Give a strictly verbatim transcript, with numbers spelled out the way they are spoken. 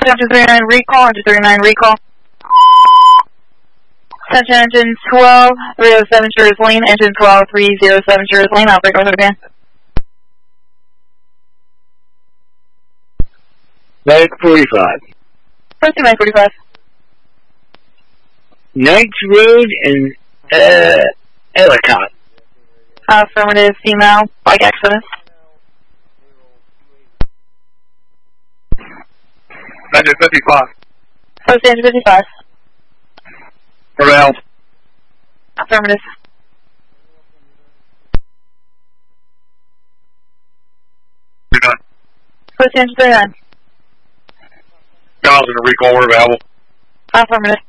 Engine thirty-nine recall, Engine thirty-nine recall. Attention Engine twelve three oh seven Sures Lane, Engine twelve three oh seven Sures Lane, operator over the van. Medic forty-five. Proceed, nine forty-five. Knights Road and, uh, Ellicott. Affirmative, female, bike accident. Engine fifty-five. Proceed, Engine fifty-five. Corral. Affirmative. thirty-nine. Proceed, Engine thirty-nine. Miles in a recall, we're available. Affirmative.